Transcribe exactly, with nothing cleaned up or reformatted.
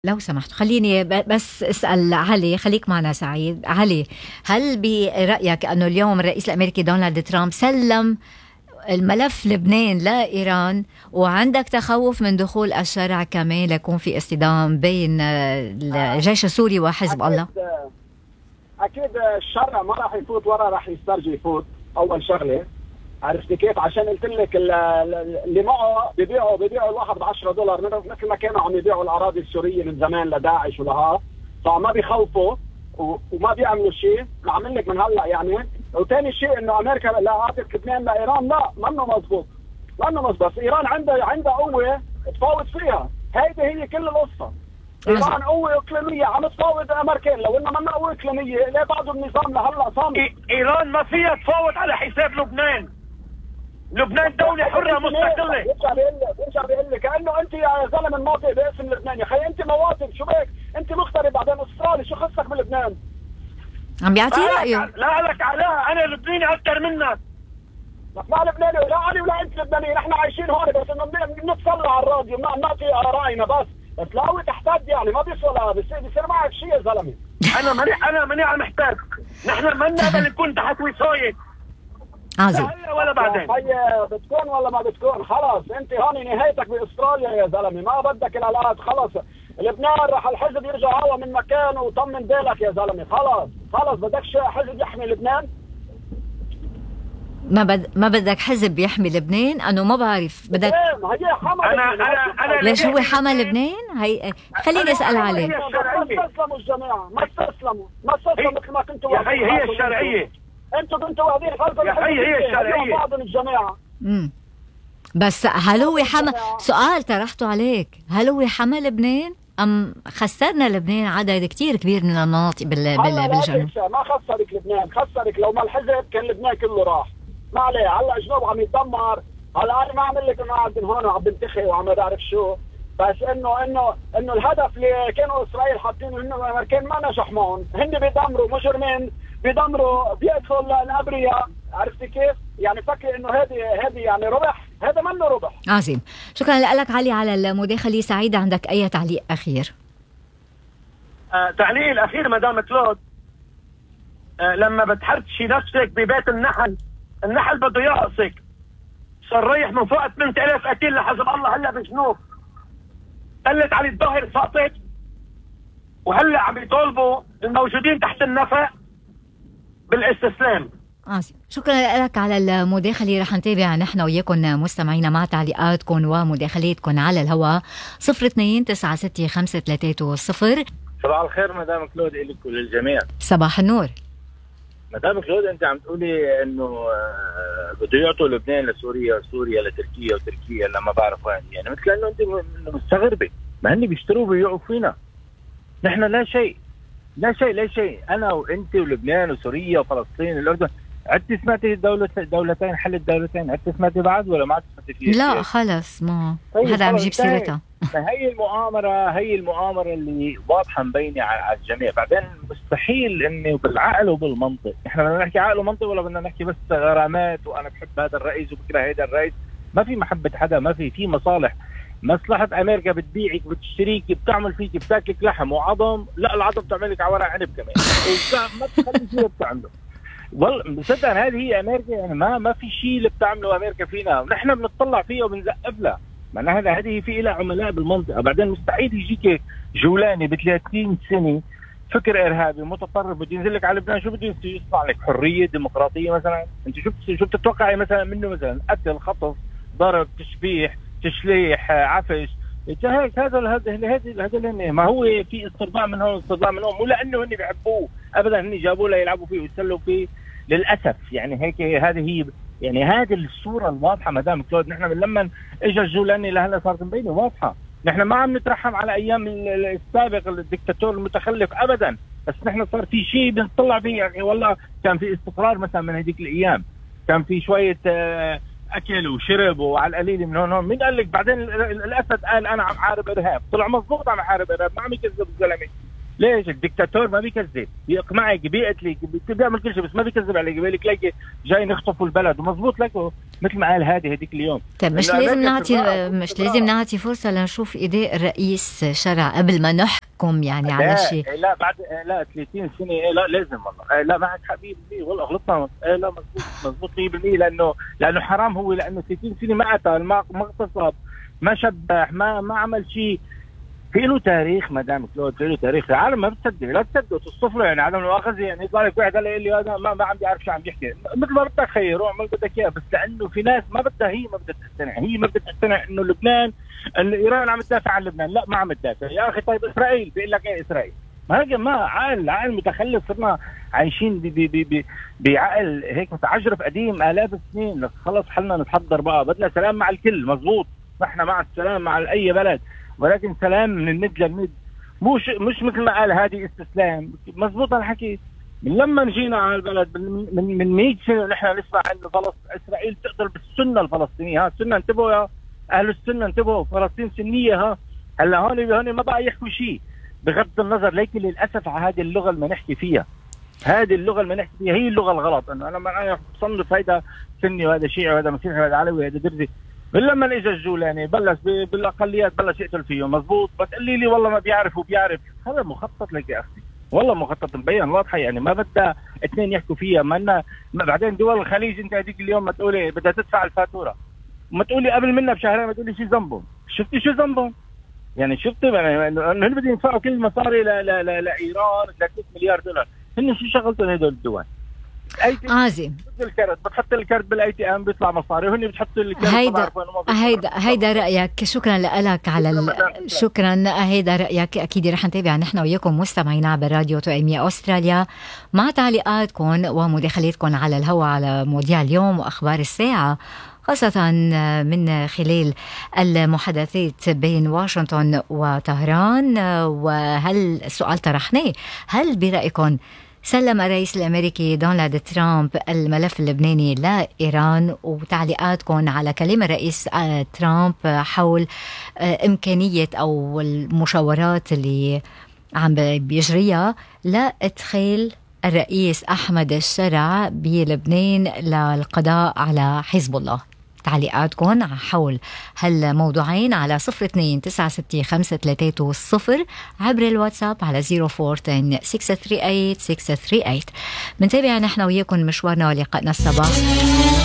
لو سمحت خليني بس اسال علي، خليك معنا سعيد. علي، هل برايك انه اليوم الرئيس الامريكي دونالد ترامب سلم الملف لبنان لايران، وعندك تخوف من دخول الشرع كمان ليكون في اصطدام بين الجيش السوري وحزب الله؟ اكيد الشرع ما راح يفوت ورا، راح يسترجي يفوت. اول شغله عرفتي كيف؟ عشان قلت لك اللي معه بيبيعوا بيبيعوا الواحد ب عشرة دولار مثل ما كانوا عم يبيعوا الاراضي السوريه من زمان لداعش ولها، فما بيخوفوا وما بيعملوا شيء. بعمل لك من هلا يعني. وثاني شيء انه امريكا لا اعطت لبنان لايران، لا منه مضبوط، منه مضبوط. ايران عندها عندها قوه تفاوض فيها، هيدي هي كل القصه. ايران قوه اقليميه عم تفاوض امريكان، لو انه منا قوه اقليميه ليه بعد النظام لهلا صامت؟ ايران ما فيها تفاوض على حساب لبنان. لبنان دولة حرة مستقلة. برجع بيقول لك برجع بيقول لك كأنه أنت يا زلمة مناطق باسم لبنان، يا أخي أنت مواطن، شو بك؟ أنت مغترب بعدين أسترالي، شو خصك بلبنان؟ عم بيعطي رأيه. لا لك علاء، أنا لبناني أكثر منك. لك ما لبناني ولا أنا ولا أنت لبناني، نحن عايشين هون بس إنه بنتصلى على الراديو بنعطي رأينا بس، بس لا هو تحتاج يعني ما بيصير بيصير بيصير معك شيء يا زلمة. أنا ماني أنا ماني عم محتاج، نحن ما نقبل نكون تحت وصاية. عظيم. ولا بعدين هي بتكون ولا ما بتكون، خلاص انت هون نهايتك باستراليا يا زلمه، ما بدك الالات. خلاص لبنان رح الحزب يرجع هوا من مكانه وطمن بالك يا زلمه. خلاص خلاص بدكش حزب يحمي لبنان. ما بد... ما بدك حزب يحمي لبنان؟ انه ما بعرف بدك. هي حمى انا انا انا ليش هو حمى لبنان؟ هي خليني اسال عليه. ما استسلموا الجماعه، ما استسلموا ما استسلموا مثل ما كنتوا. يا اخي هي الشرعيه، انتوا كنتوا واخدين حالكم يا اخي هي الشرعيه بعضهم الجماعه. امم بس هل هو حمى؟ سؤال طرحته عليك، هل هو حمى لبنان ام خسرنا لبنان عدد كتير كبير من المناطق بال بال بالجنوب؟ ما خسرك لبنان، خسرك لو ما الحزب كان لبنان كله راح. ما عليه، هلا جنوب عم يتدمر. هلا انا ما عم لك انه قاعد هون وعم بنتخي وعم بعرف شو، بس انه انه انه الهدف اللي كانوا اسرائيل حاطينه انه الامريكان ما نجح معهم، هن بيدمروا مجرمين، بيدمروا بيقتلوا الابرياء. عرفتي كيف؟ يعني فكري انه هذه هذه يعني ربح، هذا منه ربح. عظيم، شكرا لك علي على المداخله. سعيده، عندك اي تعليق اخير؟ آه تعليق الاخير مدام كلود، آه لما بتحرتشي نفسك ببيت النحل، النحل بده يقصك. صار رايح من فوق ثمانية آلاف قتيل لحزب الله هلا بالجنوب. قلت علي الظاهر سقطت، وهلا عم يطالبوا الموجودين تحت النفق بالاستسلام. عظيم، شكرا لك على المداخله. رح نتابع نحن وياكم مستمعينا مع تعليقاتكم ومداخلاتكم على الهواء. صفر اثنين تسعة ستة خمسة ثلاثة صفر. صباح الخير مدام كلود إلك وللجميع. صباح النور مدام كلود، انت عم تقولي انه بده يعطوا لبنان لسوريا، سوريا لتركيا، وتركيا لما بعرف وين، يعني مثل انه انت مستغربه، ما هن بيشتروا وبيبيعوا فينا. نحن لا شيء لا شيء لا شيء، انا وانت ولبنان وسوريا وفلسطين والاردن. عدتي سمعتي دولة دولتين، حل الدولتين، عدتي سمعتي بعد ولا ما عدتي سمعتي فيها؟ لا خلص، ما هذا عم يجيب سيرتها. هي المؤامرة هي المؤامرة اللي واضحة مبينة على الجميع. بعدين مستحيل اني بالعقل وبالمنطق، احنا بدنا نحكي عقل ومنطق ولا بدنا نحكي بس غرامات وانا بحب هذا الرئيس وبكره هذا الرئيس؟ ما في محبة حدا، ما في في مصالح. مصلحة امريكا بتبيعك، بتشتريك، بتعمل فيك، بتاكلك لحم وعظم. لا العظم بتعمل لك على ورق عنب كمان ما تخلي شيء بتعمله. والله صدقا هذه هي امريكا، يعني ما ما في شيء اللي بتعمله امريكا فينا، ونحن بنطلع فيها وبنزقف لها. معناها هذا هذه في لها عملاء بالمنطقه. بعدين مستحيل يجيك جولاني ب ثلاثين سنه فكر ارهابي متطرف بده ينزل لك على لبنان، شو بده يصنع لك؟ حريه ديمقراطيه مثلا؟ انت شو شو بتتوقعي مثلا منه؟ مثلا قتل، خطف، ضرب، تشبيح، تشليح، عفش، هيك. هذا هذا هذا هذا ما هو في استرضاء من هون استرضاء من هون، مو لانه هن بيحبوه ابدا، هن جابوه ليلعبوا فيه ويتسلوا فيه للاسف. يعني هيك هذه هي، يعني هذه الصوره الواضحه مدام كلود. نحن من لما اجى الجولاني لهلا صارت مبينه واضحه. نحن ما عم نترحم على ايام السابق الدكتاتور المتخلف ابدا، بس نحن صار في شيء بنطلع فيه. يعني والله كان في استقرار مثلا من هذيك الايام، كان في شويه اكل وشرب وعلى القليل من هون هون. مين قال لك بعدين الاسد قال انا عم حارب ارهاب؟ طلع مضبوط عم حارب ارهاب، ما عم يكذب الزلمه. ليش الدكتاتور ما بيكذب، بيقمعك بيقتلك بيعمل كل شيء بس ما بيكذب عليك، بيقول لك ليك جاي نخطفوا البلد ومظبوط لك مثل ما قال هادي هديك اليوم. طيب مش لازم نعطي مش لازم نعطي فرصه لنشوف ايداء الرئيس شرع قبل ما نحكم يعني على شيء؟ لا بعد لا ثلاثين سنه لا لازم والله لا معك حبيبي والله غلطنا لا مظبوط مظبوط مية بالمية لانه لانه حرام هو لانه ثلاثين سنه ما قتل ما ما اغتصب ما شبح ما ما عمل شيء. في له تاريخ مدام كلود، في له تاريخ. العالم ما بتصدق، لا تصدقوا تصطفلوا يعني عدم المؤاخذه يعني يطلع لك واحد قال لي هذا ما, ما عم بيعرف شو عم بيحكي مثل ما بدك خيره اعمل بدك اياه، بس لانه في ناس ما بدها هي ما بدها تقتنع هي ما بدها تقتنع انه لبنان انه ايران عم تدافع عن لبنان. لا ما عم تدافع يا اخي. طيب اسرائيل بيقول لك ايه اسرائيل؟ ما هيك ما عقل عقل متخلف. صرنا عايشين بي بي بي بعقل هيك متعجرف قديم آلاف السنين. خلص حلنا نتحضر بقى بدنا سلام مع الكل مزبوط. نحن مع السلام مع اي بلد ولكن سلام من الند للند مش مش مثل ما قال هادي استسلام. مزبوط الحكي. من لما جينا على البلد من من مئة سنه نحن نسمع انه فلسطين اسرائيل تقتل بالسنه الفلسطينيه. ها السنه انتبهوا يا اهل السنه انتبهوا فلسطين سنيه. ها هلا هون هون ما بقى يحكوا شيء بغض النظر. لكن للاسف على هذه اللغه اللي نحكي فيها هذه اللغه اللي نحكي فيها هي اللغه الغلط. انه انا ما بصنف هيدا سني وهذا شيعي وهذا مسيحي وهذا علوي وهذا درزي. لما اجى الجولاني بلش بالاقليات بلش يقتل فيهم مزبوط. بتقولي لي والله ما بيعرف وبيعرف. هذا مخطط لك يا اخي والله مخطط مبين واضحه يعني ما بدها اثنين يحكوا فيها. ما بعدين دول الخليج انت هذيك اليوم ما تقولي بدها تدفع الفاتوره وما تقولي قبل منها بشهرين ما تقولي شو ذنبهم. شفتي شو ذنبهم يعني شفتي يعني هن بدهم يدفعوا كل المصاري لايران ثلاثة مليار دولار. هن شو شغلتهم هدول الدول؟ عازم الكارت بتحط الكارت بالاي تي ام بيطلع مصاري وهن بتحطوا الكارت. هيدا هيدا هيدا رايك. شكرا لك على ال... شكرا. هيدا رايك اكيد رح نتابع نحن وياكم مستمعينا عبر راديو توأمية استراليا مع تعليقاتكم ومداخلاتكم على الهواء على مواضيع اليوم واخبار الساعه، خاصة من خلال المحادثات بين واشنطن وطهران. وهل السؤال طرحناه، هل برأيكم سلم الرئيس الأمريكي دونالد ترامب الملف اللبناني لإيران؟ وتعليقاتكم على كلام الرئيس ترامب حول إمكانية أو المشاورات اللي عم بيجريها لإدخال الرئيس أحمد الشرع بلبنان للقضاء على حزب الله. تعليقاتكم حول هالموضوعين على صفر اثنين تسعة ستة خمسة ثلاثة صفر عبر الواتساب على صفر أربعة عشرة ستة ثمانية ثمانية ستة ثلاثة ثمانية. منتابع نحن وياكم مشوارنا ولقائنا الصباح.